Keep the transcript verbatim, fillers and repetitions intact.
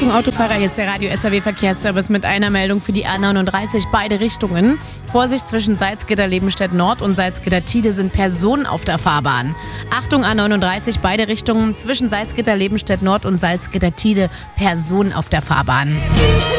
Achtung Autofahrer, hier ist der Radio S R W Verkehrsservice mit einer Meldung für die A neununddreißig, beide Richtungen. Vorsicht, zwischen Salzgitter-Lebenstedt Nord und Salzgitter-Tide sind Personen auf der Fahrbahn. Achtung A neununddreißig, beide Richtungen, zwischen Salzgitter-Lebenstedt Nord und Salzgitter-Tide Personen auf der Fahrbahn.